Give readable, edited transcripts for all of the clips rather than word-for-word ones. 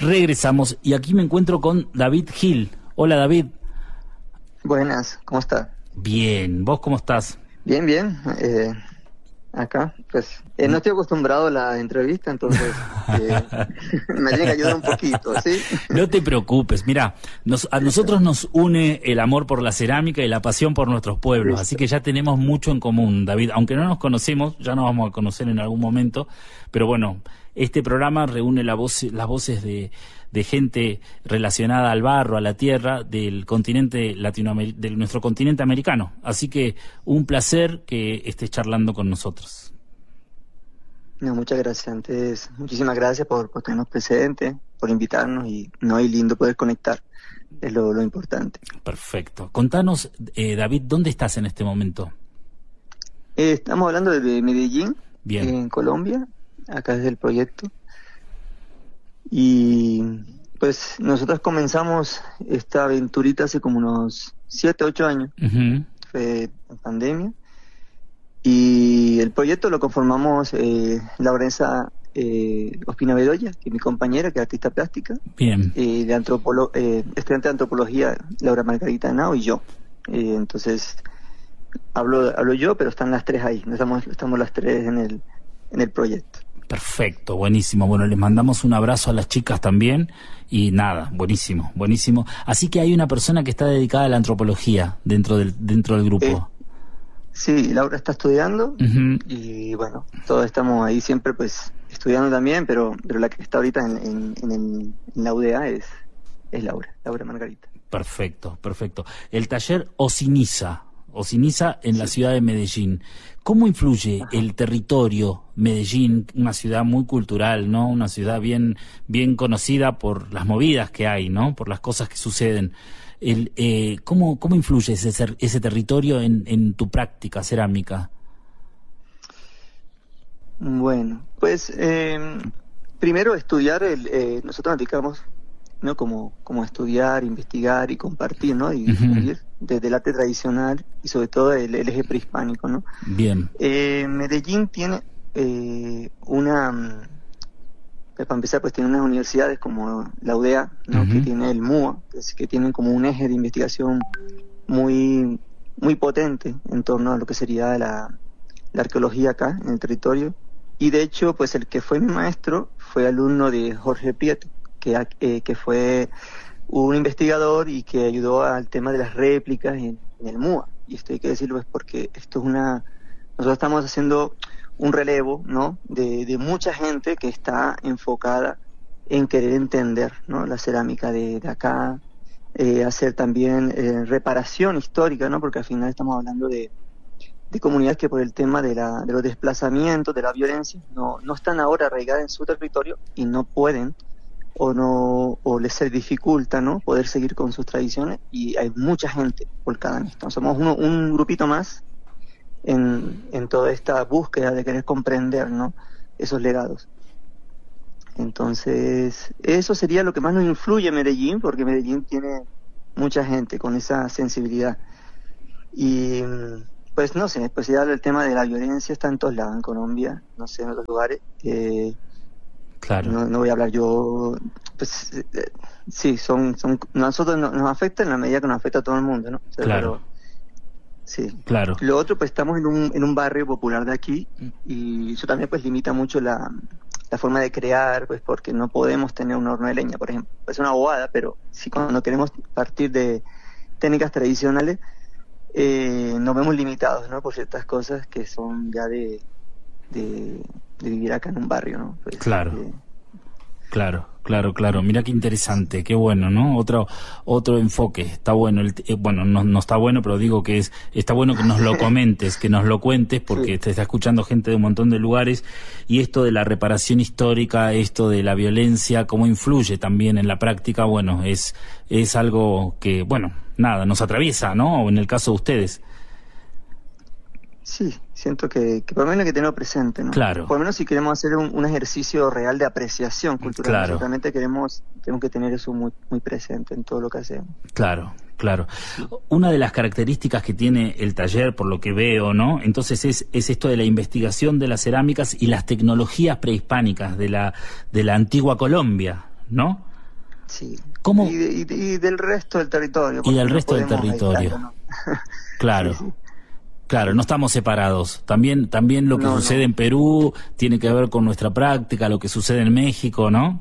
Regresamos y aquí me encuentro con David Gil. Hola, David. Buenas, ¿cómo está? Bien, ¿vos cómo estás? Bien, bien. Acá, pues, no estoy acostumbrado a la entrevista, entonces me tiene que ayudar un poquito, ¿sí? No te preocupes, mira, a nosotros nos une el amor por la cerámica y la pasión por nuestros pueblos, Listo. así que ya tenemos mucho en común, David. Aunque no nos conocemos, ya nos vamos a conocer en algún momento, pero bueno, este programa reúne las voces de gente relacionada al barro, a la tierra, del continente de nuestro continente americano. Así que un placer que estés charlando con nosotros. No, muchas gracias. Antes, muchísimas gracias por tenernos presentes, por invitarnos y lindo poder conectar. Es lo importante. Perfecto. Contanos, David, ¿dónde estás en este momento? Estamos hablando de Medellín, Bien. en Colombia. Acá es el proyecto. Y pues nosotros comenzamos esta aventurita hace como unos 7, 8 años. Uh-huh. Fue en pandemia. Y el proyecto lo conformamos Laurenza Ospina Bedoya, que es mi compañera, que es artista plástica. Bien. Estudiante de antropología, Laura Margarita Henao, y yo. Entonces, hablo yo, pero están las tres ahí. Estamos las tres en el proyecto. Perfecto, buenísimo. Bueno, les mandamos un abrazo a las chicas también y nada, buenísimo, buenísimo. Así que hay una persona que está dedicada a la antropología dentro del grupo. Sí, Laura está estudiando. Uh-huh. Y bueno, todos estamos ahí siempre pues estudiando también, pero la que está ahorita en la UDA es Laura Margarita. Perfecto, perfecto. El taller Osiniza en la ciudad de Medellín. ¿Cómo influye el territorio Medellín, una ciudad muy cultural, ¿no? Una ciudad bien conocida por las movidas que hay, ¿no? Por las cosas que suceden. ¿Cómo influye ese territorio en tu práctica cerámica? Bueno, pues primero estudiar, nosotros nos dedicamos, ¿no? como estudiar, investigar y compartir, ¿no? Y difundir desde el arte tradicional y sobre todo el eje prehispánico, ¿no? Bien. Medellín tiene para empezar, pues tiene unas universidades como la UDEA, ¿no? Uh-huh. Que tiene el MUA, que tienen como un eje de investigación muy, muy potente en torno a lo que sería la arqueología acá en el territorio. Y de hecho, pues el que fue mi maestro fue alumno de Jorge Prieto, que fue un investigador y que ayudó al tema de las réplicas en el MUA. Y esto hay que decirlo pues porque nosotros estamos haciendo un relevo, ¿no? de mucha gente que está enfocada en querer entender, ¿no? La cerámica de acá, hacer también reparación histórica, ¿no? Porque al final estamos hablando de comunidades que por el tema de los desplazamientos, de la violencia, no están ahora arraigadas en su territorio y no pueden o les se dificulta, ¿no? Poder seguir con sus tradiciones, y hay mucha gente volcada en esto. Somos un grupito más en toda esta búsqueda de querer comprender, ¿no? Esos legados. Entonces, eso sería lo que más nos influye en Medellín, porque Medellín tiene mucha gente con esa sensibilidad. Y pues no sé, pues ya el tema de la violencia está en todos lados, en Colombia, no sé, en otros lugares. Claro. No voy a hablar yo, pues sí, nosotros nos afecta en la medida que nos afecta a todo el mundo, ¿no? O sea, claro. Sí. Claro. Lo otro, pues estamos en un barrio popular de aquí, y eso también pues limita mucho la forma de crear, pues porque no podemos tener un horno de leña, por ejemplo. Es una bobada, pero sí, cuando queremos partir de técnicas tradicionales, nos vemos limitados, ¿no? Por ciertas cosas que son ya de vivir acá en un barrio, ¿no? Pues, claro. Claro. Mira qué interesante, qué bueno, ¿no? Otro enfoque. Está bueno. Bueno, no está bueno, pero digo que está bueno que nos lo comentes, que nos lo cuentes, porque sí. Te está escuchando gente de un montón de lugares, y esto de la reparación histórica, esto de la violencia, cómo influye también en la práctica, bueno, es algo que, bueno, nada, nos atraviesa, ¿no? O en el caso de ustedes. Sí, siento que por lo menos hay que tenerlo presente, ¿no? Claro. Por lo menos si queremos hacer un ejercicio real de apreciación cultural, claro. Realmente tenemos que tener eso muy, muy presente en todo lo que hacemos. Claro. Una de las características que tiene el taller, por lo que veo, ¿no? Entonces es esto de la investigación de las cerámicas y las tecnologías prehispánicas de la antigua Colombia, ¿no? Sí. ¿Cómo? Y del resto del territorio. Y del no resto del territorio. aislarlo, ¿no? Claro. Sí, sí. Claro, no estamos separados. También lo que No, sucede no. en Perú tiene que ver con nuestra práctica, lo que sucede en México, ¿no?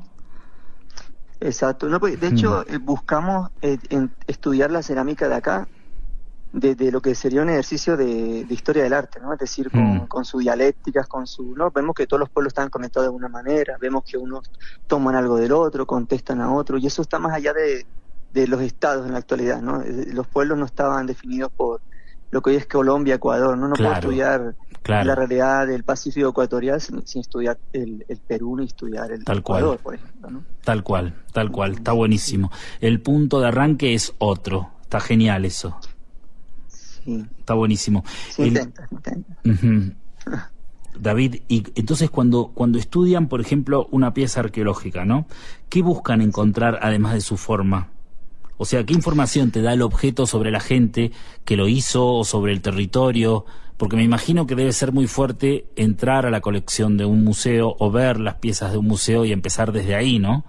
Exacto. No, pues, de Mm, hecho, buscamos estudiar la cerámica de acá desde lo que sería un ejercicio de historia del arte, ¿no? Es decir, mm, con sus dialécticas, con su, ¿no? Vemos que todos los pueblos están conectados de alguna manera, vemos que unos toman algo del otro, contestan a otro, y eso está más allá de los estados en la actualidad, ¿no? Los pueblos no estaban definidos por lo que hoy es Colombia, Ecuador, ¿no? No puedo claro, estudiar la claro, realidad del Pacífico ecuatorial sin estudiar el Perú ni estudiar el tal cual, Ecuador, por ejemplo, ¿no? tal cual, está Entonces, buenísimo. El punto de arranque es otro, está genial eso, sí, está buenísimo. se intenta, se intenta. Ujú. David, y entonces cuando estudian, por ejemplo, una pieza arqueológica, ¿no? ¿Qué buscan encontrar además de su forma? O sea, ¿qué información te da el objeto sobre la gente que lo hizo o sobre el territorio? Porque me imagino que debe ser muy fuerte entrar a la colección de un museo o ver las piezas de un museo y empezar desde ahí, ¿no?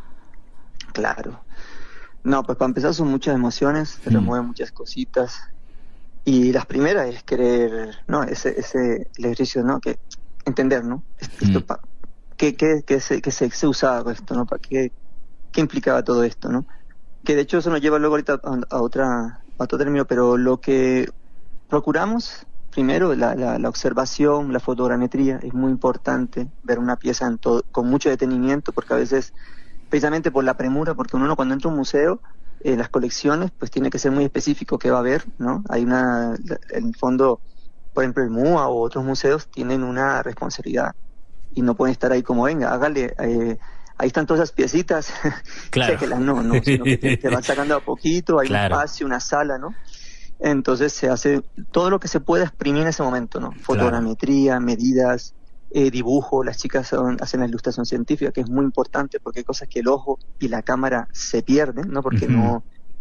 Claro. No, pues para empezar son muchas emociones, te Mm, remueven muchas cositas. Y las primeras es querer, ¿no? El ejercicio, ¿no? Que entender, ¿no? mm, Esto, ¿qué se usaba esto, ¿no? ¿Qué implicaba todo esto, ¿no? Que de hecho eso nos lleva luego ahorita a otro término, pero lo que procuramos, primero, la observación, la fotogrametría, es muy importante ver una pieza con mucho detenimiento, porque a veces, precisamente por la premura, porque uno cuando entra a un museo, las colecciones, pues tiene que ser muy específico qué va a ver, ¿no? En el fondo, por ejemplo, el MUA o otros museos tienen una responsabilidad y no pueden estar ahí como, venga, hágale, ahí están todas esas piecitas, claro. chéquelas, no, sino que te van sacando a poquito, hay un Claro, espacio, una sala, ¿no? Entonces se hace todo lo que se pueda exprimir en ese momento, ¿no? claro. Fotogrametría, medidas, dibujo, las chicas hacen la ilustración científica, que es muy importante porque hay cosas que el ojo y la cámara se pierden, ¿no? Porque Ujú,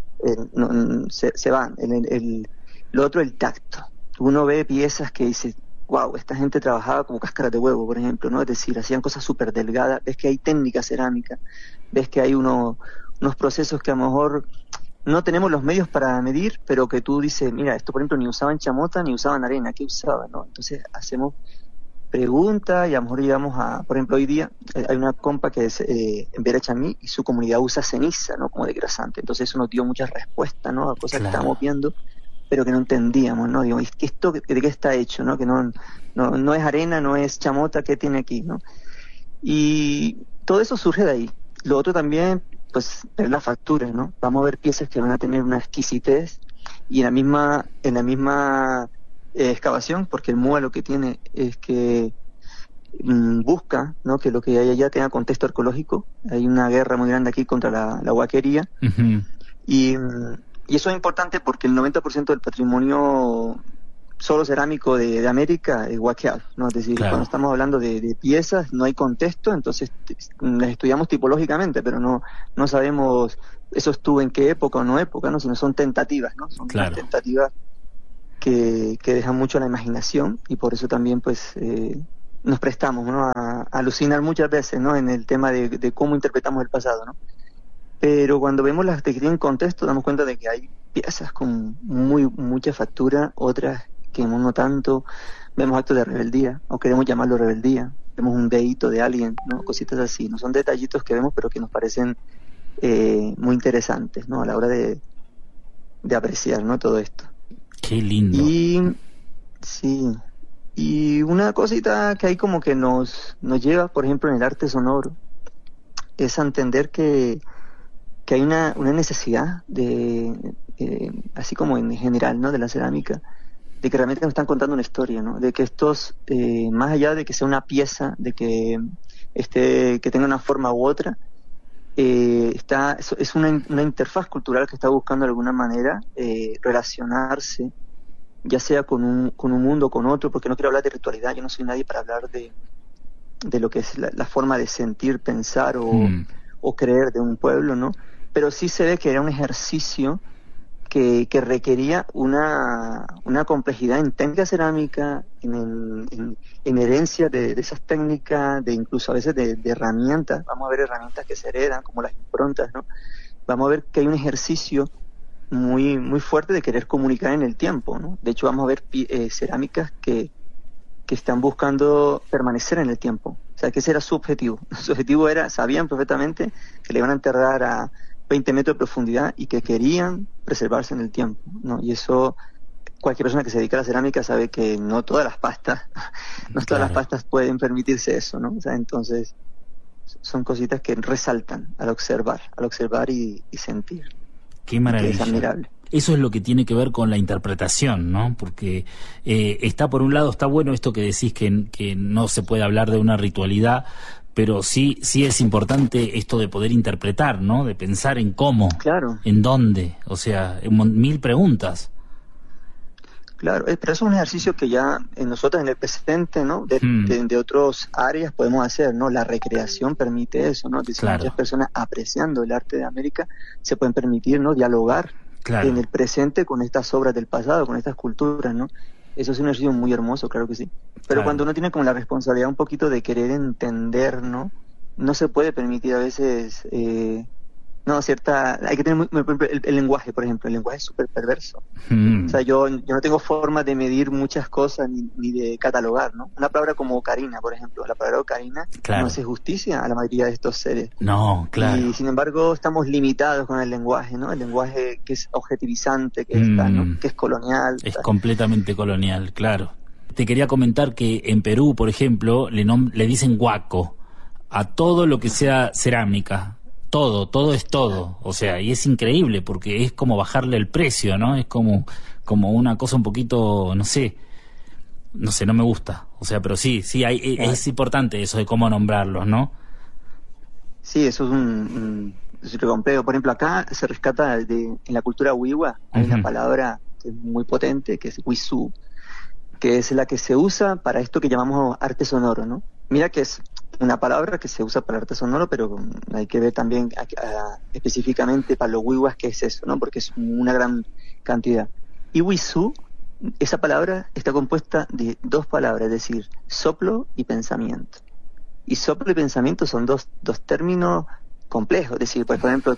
se van. Lo otro, el tacto. Uno ve piezas que dice, wow, esta gente trabajaba como cáscaras de huevo, por ejemplo, ¿no? Es decir, hacían cosas súper delgadas, ves que hay técnica cerámica, ves que hay unos procesos que a lo mejor no tenemos los medios para medir, pero que tú dices, mira, esto por ejemplo ni usaban chamota ni usaban arena, ¿qué usaban, no? Entonces hacemos preguntas y a lo mejor llegamos a, por ejemplo, hoy día hay una compa que es en Vera Chamí y su comunidad usa ceniza, ¿no? Como desgrasante. Entonces eso nos dio muchas respuestas, ¿no? A cosas que claro. estábamos viendo, pero que no entendíamos, ¿no? Digo, ¿y esto de qué está hecho, no? Que no es arena, no es chamota, ¿qué tiene aquí, no? Y todo eso surge de ahí. Lo otro también, pues, es la factura, ¿no? Vamos a ver piezas que van a tener una exquisitez y en la misma excavación, porque el MUA lo que tiene es que busca, ¿no? Que lo que hay allá tenga contexto arqueológico. Hay una guerra muy grande aquí contra la huaquería Ujú, y eso es importante porque el 90% del patrimonio solo cerámico de América es huaqueado, ¿no? Es decir, cuando claro. estamos hablando de piezas no hay contexto, entonces las estudiamos tipológicamente, pero no sabemos eso estuvo en qué época o no época, ¿no? Sino son tentativas, ¿no? Son unas Claro. tentativas que dejan mucho a la imaginación y por eso también pues nos prestamos, ¿no? a alucinar muchas veces, ¿no? En el tema de cómo interpretamos el pasado, ¿no? Pero cuando vemos las que tienen contexto, damos cuenta de que hay piezas con mucha factura, otras que no tanto. Vemos actos de rebeldía, o queremos llamarlo rebeldía. Vemos un dedito de alguien, ¿no? Cositas así. No son detallitos que vemos, pero que nos parecen muy interesantes, ¿no? A la hora de apreciar, ¿no? Todo esto. Qué lindo. Y sí, y una cosita que hay como que nos lleva, por ejemplo, en el arte sonoro, es a entender que hay una necesidad así como en general, ¿no? De la cerámica, de que realmente nos están contando una historia, ¿no? De que estos, más allá de que sea una pieza, de que que tenga una forma u otra, es una interfaz cultural que está buscando de alguna manera relacionarse, ya sea con un mundo o con otro, porque no quiero hablar de ritualidad, yo no soy nadie para hablar de lo que es la forma de sentir, pensar Mm, o creer de un pueblo, ¿no? Pero sí se ve que era un ejercicio que requería una complejidad en técnica cerámica, en herencia de esas técnicas, de incluso a veces de herramientas. Vamos a ver herramientas que se heredan, como las improntas, ¿no? Vamos a ver que hay un ejercicio muy, muy fuerte de querer comunicar en el tiempo, ¿no? De hecho, vamos a ver cerámicas que están buscando permanecer en el tiempo. O sea, que ese era su objetivo. Su objetivo era, sabían perfectamente que le iban a enterrar a 20 metros de profundidad y que querían preservarse en el tiempo, ¿no? Y eso, cualquier persona que se dedica a la cerámica sabe que no todas las pastas, todas las pastas pueden permitirse eso, ¿no? O sea, entonces son cositas que resaltan al observar y sentir. Qué maravilla. Que es admirable. Eso es lo que tiene que ver con la interpretación, ¿no? Porque está, por un lado, está bueno esto que decís que no se puede hablar de una ritualidad, pero sí es importante esto de poder interpretar, ¿no? De pensar en cómo, claro, en dónde, o sea, en mil preguntas. Claro, pero eso es un ejercicio que ya nosotros en el presente, ¿no? De otras áreas podemos hacer, ¿no? La recreación permite eso, ¿no? Decir, claro, muchas personas apreciando el arte de América se pueden permitir, ¿no? Dialogar, claro, en el presente con estas obras del pasado, con estas culturas, ¿no? Eso es un ejercicio muy hermoso, claro que sí. Pero claro, cuando uno tiene como la responsabilidad un poquito de querer entender, ¿no? No se puede permitir a veces, hay que tener el lenguaje, por ejemplo, el lenguaje es súper perverso. O sea, yo no tengo forma de medir muchas cosas ni de catalogar, ¿no? Una palabra como ocarina, por ejemplo, la palabra ocarina, claro, no hace justicia a la mayoría de estos seres. No, claro. Y sin embargo estamos limitados con el lenguaje, ¿no? El lenguaje que es objetivizante, que está, ¿no? Que es colonial. Es completamente colonial, claro. Te quería comentar que en Perú, por ejemplo, le dicen huaco a todo lo que sea cerámica. Todo es todo, o sea, y es increíble porque es como bajarle el precio, ¿no? Es como una cosa un poquito, no sé, no me gusta, o sea, pero sí, es importante eso de cómo nombrarlos, ¿no? Sí, eso es complejo. Por ejemplo, acá se rescata en la cultura wiwa, hay una palabra que es muy potente, que es wisú, que es la que se usa para esto que llamamos arte sonoro, ¿no? Mira que es una palabra que se usa para arte sonoro, pero hay que ver también específicamente para los wiwas qué es eso, ¿no? Porque es una gran cantidad. Y wisú, esa palabra está compuesta de dos palabras, es decir, soplo y pensamiento. Y soplo y pensamiento son dos términos complejos, es decir, pues, por ejemplo,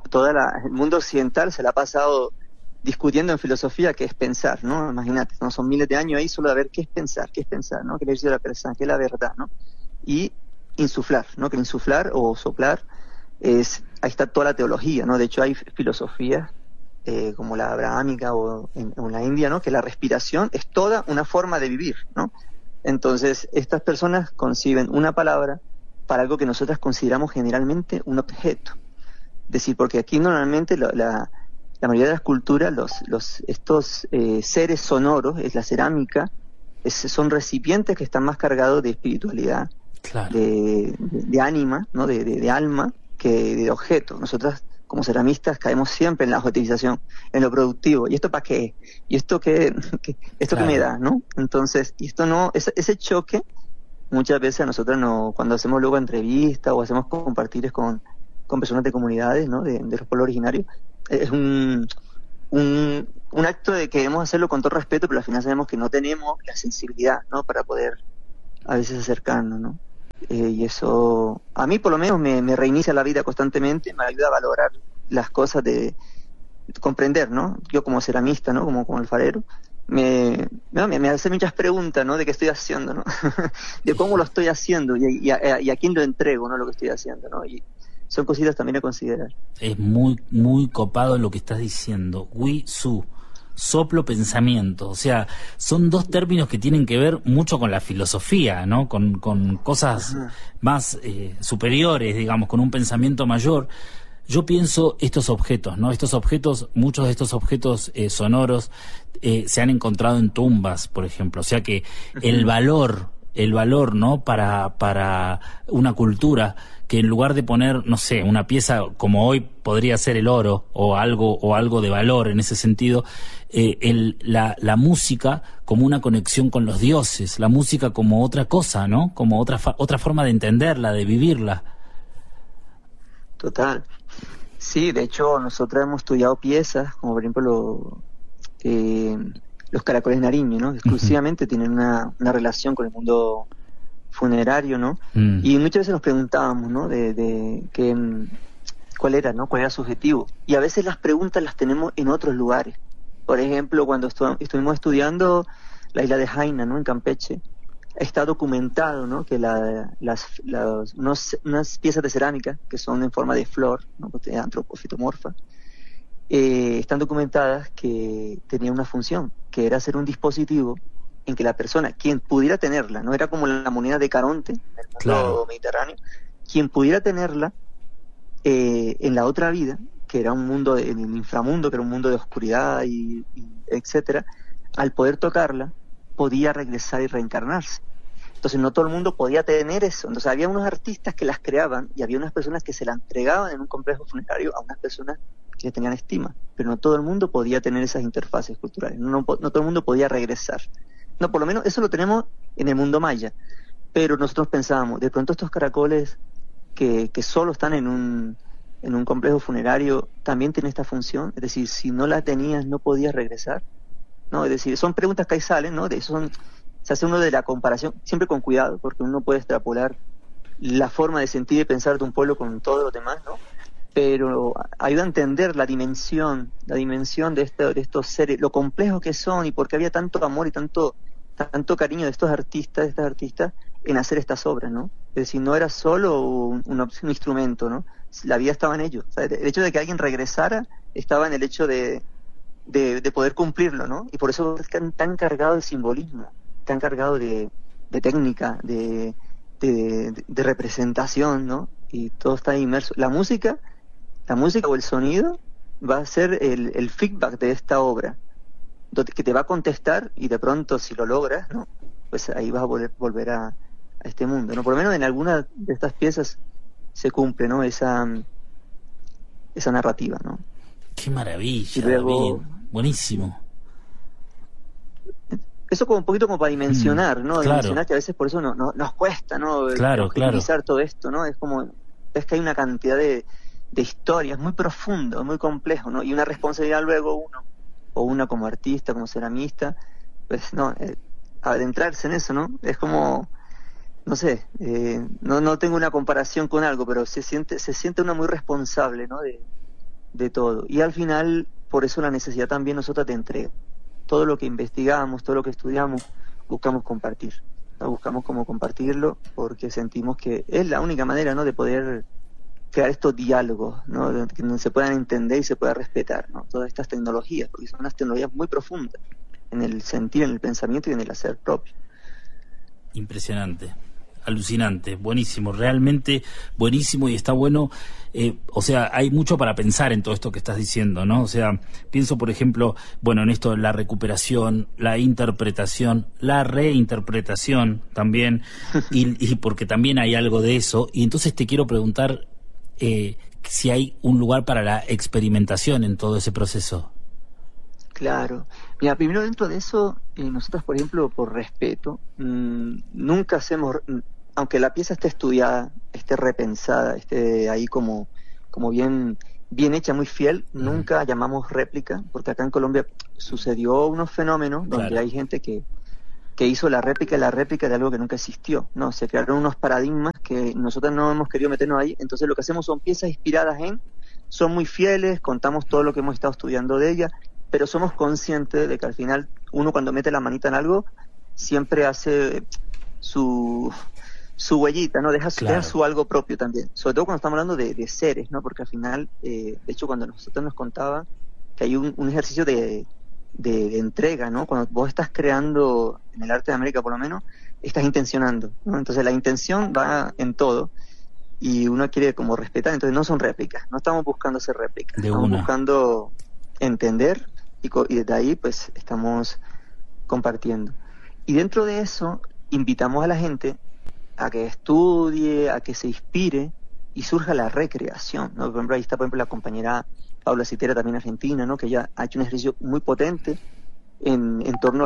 el mundo occidental se la ha pasado discutiendo en filosofía qué es pensar, ¿no? Imagínate, ¿no? Son miles de años ahí solo a ver qué es pensar, ¿no? ¿Qué es decir la persona? ¿Qué es la verdad, no? Y insuflar, ¿no? Que insuflar o soplar ahí está toda la teología, ¿no? De hecho hay filosofías como la abrahámica o en la India, ¿no? Que la respiración es toda una forma de vivir, ¿no? Entonces estas personas conciben una palabra para algo que nosotras consideramos generalmente un objeto. Es decir, porque aquí normalmente la mayoría de las culturas, estos seres sonoros, es la cerámica, son recipientes que están más cargados de espiritualidad, claro, de ánima, ¿no? de alma, que de objeto. Nosotras como ceramistas caemos siempre en la objetivización, en lo productivo. ¿Y esto para qué? ¿Y esto qué claro, me da? ¿No? Entonces, y esto no, ese choque, muchas veces a nosotros cuando hacemos luego entrevistas o hacemos compartires con personas de comunidades, ¿no? de los pueblos originarios, es un acto de que queremos hacerlo con todo respeto, pero al final sabemos que no tenemos la sensibilidad, ¿no? Para poder a veces acercarnos, ¿no? Y eso a mí por lo menos me reinicia la vida constantemente, me ayuda a valorar las cosas, de comprender, ¿no? Yo como ceramista, ¿no? Como alfarero, me hace muchas preguntas, ¿no? De qué estoy haciendo, ¿no? De cómo lo estoy haciendo y a quién lo entrego, ¿no? Lo que estoy haciendo, ¿no? Y son cositas también a considerar. Es muy, muy copado lo que estás diciendo. Wisú, soplo, pensamiento. O sea, son dos términos que tienen que ver mucho con la filosofía, ¿no? Con cosas más superiores, digamos, con un pensamiento mayor. Yo pienso estos objetos, ¿no? Muchos de estos objetos sonoros se han encontrado en tumbas, por ejemplo. O sea que el valor, ¿no? Para una cultura, que en lugar de poner, no sé, una pieza como hoy podría ser el oro o algo de valor en ese sentido, la música como una conexión con los dioses, la música como otra cosa, ¿no? Como otra forma de entenderla, de vivirla. Total. Sí, de hecho nosotros hemos estudiado piezas, como por ejemplo los caracoles Nariño, ¿no? Exclusivamente tienen una relación con el mundo funerario, ¿no? Y muchas veces nos preguntábamos, ¿no? De que, cuál era, ¿no? Cuál era su objetivo. Y a veces las preguntas las tenemos en otros lugares. Por ejemplo, cuando estuvimos estudiando la isla de Jaina, ¿no? En Campeche, está documentado, ¿no? Que unas piezas de cerámica que son en forma de flor, ¿no? Antropofitomorfa, están documentadas que tenían una función, que era hacer un dispositivo en que la persona, quien pudiera tenerla, no era como la moneda de Caronte, en el mundo mediterráneo, quien pudiera tenerla en la otra vida, que era un mundo, en el inframundo, que era un mundo de oscuridad y etcétera, al poder tocarla, podía regresar y reencarnarse. Entonces no todo el mundo podía tener eso. Entonces había unos artistas que las creaban y había unas personas que se la entregaban en un complejo funerario a unas personas que le tenían estima, pero no todo el mundo podía tener esas interfaces culturales, no todo el mundo podía regresar. No, por lo menos eso lo tenemos en el mundo maya, pero nosotros pensábamos, de pronto estos caracoles que solo están en un complejo funerario también tienen esta función, es decir, si no la tenías no podías regresar, ¿no? Es decir, son preguntas que ahí salen, ¿no? Se hace uno de la comparación, siempre con cuidado, porque uno puede extrapolar la forma de sentir y pensar de un pueblo con todos los demás, ¿no? Pero ayuda a entender la dimensión de estos seres, lo complejos que son y por qué había tanto amor y tanto cariño de estas artistas en hacer estas obras, ¿no? Es decir, no era solo un instrumento, ¿no? La vida estaba en ello. O sea, el hecho de que alguien regresara estaba en el hecho de poder cumplirlo, ¿no? Y por eso es tan cargado de simbolismo, tan cargado de técnica, de representación, ¿no? Y todo está inmerso. La música o el sonido va a ser el feedback de esta obra, que te va a contestar y de pronto si lo logras, ¿no? Pues ahí vas a volver a este mundo, ¿no? Por lo menos en alguna de estas piezas se cumple, ¿no? Esa narrativa, ¿no? Qué maravilla, y luego, David. Buenísimo. Eso como un poquito como para dimensionar, ¿no? Claro. Dimensionar que a veces por eso nos cuesta, ¿no? Claro. Todo esto, ¿no? Es que hay una cantidad de historias muy profundo, muy complejo, ¿no? Y una responsabilidad luego uno como artista, como ceramista, pues no, adentrarse en eso, ¿no? Es como, no sé, no tengo una comparación con algo, pero se siente uno muy responsable, ¿no? De todo. Y al final, por eso la necesidad también nosotros de entrega. Todo lo que investigamos, todo lo que estudiamos, buscamos compartir, ¿no? Buscamos cómo compartirlo porque sentimos que es la única manera, ¿no? De poder crear estos diálogos, ¿no? Que se puedan entender y se pueda respetar, ¿no? Todas estas tecnologías, porque son unas tecnologías muy profundas en el sentir, en el pensamiento y en el hacer propio. Impresionante, alucinante, buenísimo, realmente buenísimo, y está bueno, o sea, hay mucho para pensar en todo esto que estás diciendo, ¿no? O sea, pienso, por ejemplo, bueno, en esto, la recuperación, la interpretación, la reinterpretación también, y porque también hay algo de eso, y entonces te quiero preguntar si hay un lugar para la experimentación en todo ese proceso. Claro. Mira, primero dentro de eso, nosotros, por ejemplo, por respeto, nunca hacemos, aunque la pieza esté estudiada, esté repensada, esté ahí como bien hecha, muy fiel, nunca llamamos réplica, porque acá en Colombia sucedió unos fenómenos donde hay gente que hizo la réplica de algo que nunca existió, ¿no? Se crearon unos paradigmas que nosotros no hemos querido meternos ahí, entonces lo que hacemos son piezas inspiradas son muy fieles, contamos todo lo que hemos estado estudiando de ella, pero somos conscientes de que al final uno cuando mete la manita en algo siempre hace su huellita, ¿no? Deja su algo propio también, sobre todo cuando estamos hablando de seres, ¿no? Porque al final, de hecho, cuando nosotros nos contaban que hay un ejercicio de entrega, ¿no? Cuando vos estás creando, en el arte de América por lo menos, estás intencionando, ¿no? Entonces la intención va en todo y uno quiere como respetar, entonces no son réplicas, no estamos buscando hacer réplicas, estamos buscando entender y desde ahí pues estamos compartiendo. Y dentro de eso invitamos a la gente a que estudie, a que se inspire y surja la recreación, ¿no? Por ejemplo, ahí está la compañera Paula Citera, también argentina, ¿no? Que ella ha hecho un ejercicio muy potente en torno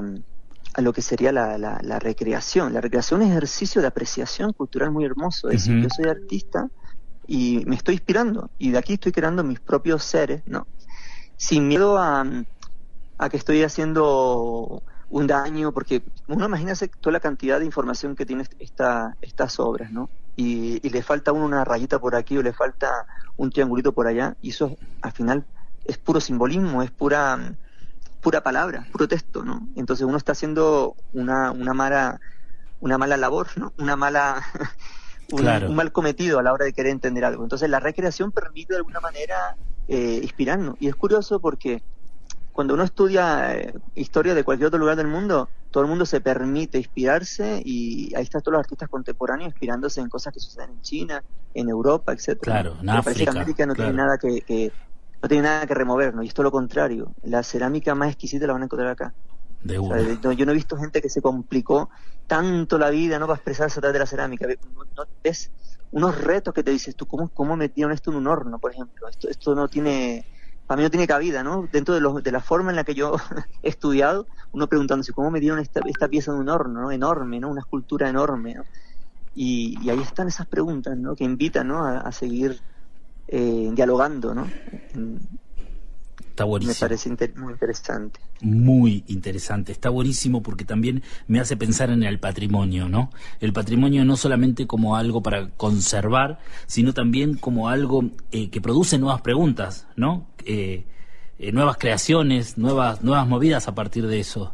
a lo que sería la recreación. La recreación es un ejercicio de apreciación cultural muy hermoso. Es decir, yo soy artista, y me estoy inspirando, y de aquí estoy creando mis propios seres, ¿no? Sin miedo a que estoy haciendo un daño, porque uno imagínese toda la cantidad de información que tiene estas obras, ¿no? Y le falta a uno una rayita por aquí o le falta un triangulito por allá, y eso al final es puro simbolismo, es pura palabra, puro texto, ¿no? Entonces uno está haciendo una mala labor, ¿no? Claro. Un mal cometido a la hora de querer entender algo. Entonces la recreación permite de alguna manera inspirarnos. Y es curioso porque cuando uno estudia historia de cualquier otro lugar del mundo, todo el mundo se permite inspirarse, y ahí están todos los artistas contemporáneos inspirándose en cosas que suceden en China, en Europa, etcétera. Claro, en África. Parece que América no claro. tiene nada no tiene nada que remover, ¿no? Y esto es lo contrario. La cerámica más exquisita la van a encontrar acá. De O una. sea, yo no he visto gente que se complicó tanto la vida, ¿no?, para expresarse a través de la cerámica. Ves unos retos que te dices tú, ¿cómo metieron esto en un horno, por ejemplo? Esto no tiene, para mí no tiene cabida, ¿no? Dentro de la forma en la que yo he estudiado, uno preguntándose cómo metieron esta pieza en un horno, ¿no? Enorme, ¿no? Una escultura enorme, ¿no? Y ahí están esas preguntas, ¿no?, que invitan, ¿no?, a seguir dialogando, ¿no? Está buenísimo. Me parece muy interesante. Muy interesante, está buenísimo porque también me hace pensar en el patrimonio, ¿no? El patrimonio no solamente como algo para conservar, sino también como algo que produce nuevas preguntas, ¿no? Nuevas creaciones, nuevas movidas a partir de eso.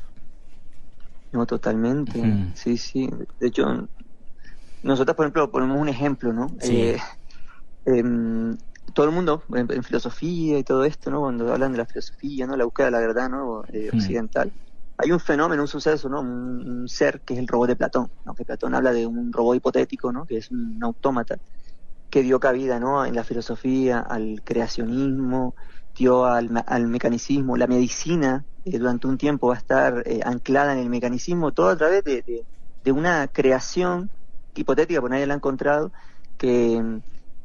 No, totalmente. Sí. De hecho, nosotros, por ejemplo, ponemos un ejemplo, ¿no? Sí. Todo el mundo, en filosofía y todo esto, ¿no?, cuando hablan de la filosofía, ¿no?, la búsqueda de la verdad, ¿no?, occidental, hay un fenómeno, un suceso, ¿no?, un ser que es el robot de Platón, ¿no?, que Platón habla de un robot hipotético, ¿no?, que es un autómata, que dio cabida, ¿no?, en la filosofía al creacionismo, dio al mecanicismo. La medicina durante un tiempo va a estar anclada en el mecanicismo, todo a través de una creación hipotética, porque nadie la ha encontrado, que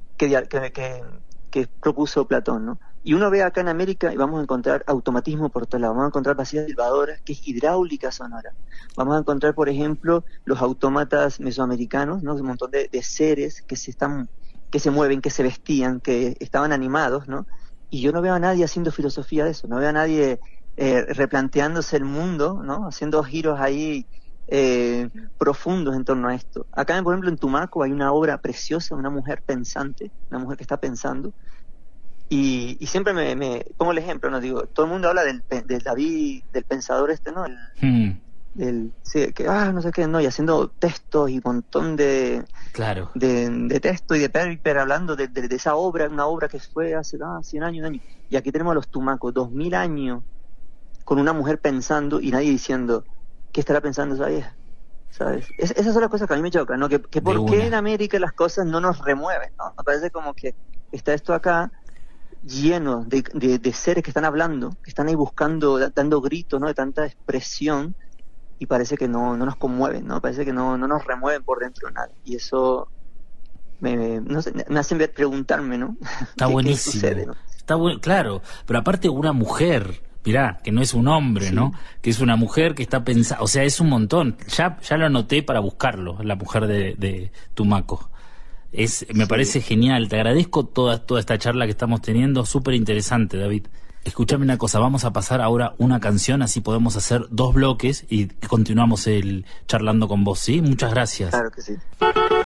propuso Platón, ¿no? Y uno ve acá en América y vamos a encontrar automatismo por todos lados. Vamos a encontrar vacías silbadoras, que es hidráulica sonora. Vamos a encontrar, por ejemplo, los autómatas mesoamericanos, ¿no?, un montón de seres que se mueven, que se vestían, que estaban animados, ¿no? Y yo no veo a nadie haciendo filosofía de eso, no veo a nadie replanteándose el mundo, ¿no?, haciendo giros ahí profundos en torno a esto. Acá, por ejemplo, en Tumaco hay una obra preciosa, una mujer pensante, una mujer que está pensando, y siempre me pongo el ejemplo, ¿no? Digo, todo el mundo habla del David, del pensador este, ¿no? Sí, que no sé qué, ¿no? Y haciendo textos y un montón de texto y de paper hablando de esa obra, una obra que fue hace 100 años, y aquí tenemos a los Tumacos, 2000 años con una mujer pensando y nadie diciendo ¿qué estará pensando esa vieja? ¿Sabes? Esas son las cosas que a mí me chocan, ¿no? Que por qué en América las cosas no nos remueven, ¿no? Me parece como que está esto acá lleno de seres que están hablando, que están ahí buscando, dando gritos, ¿no?, de tanta expresión, y parece que no nos conmueven, ¿no? Parece que no nos remueven por dentro nada. Y eso me hace preguntarme, ¿no? Está buenísimo. ¿Qué sucede, ¿no? Está bueno, claro, pero aparte una mujer, mirá, que no es un hombre, Sí. ¿no? Que es una mujer que está pensando, o sea, es un montón. Ya lo anoté para buscarlo, la mujer de Tumaco. Me parece genial. Te agradezco toda esta charla que estamos teniendo, súper interesante, David. Escúchame una cosa, vamos a pasar ahora una canción, así podemos hacer 2 bloques y continuamos charlando con vos, ¿sí? Muchas gracias. Claro que sí.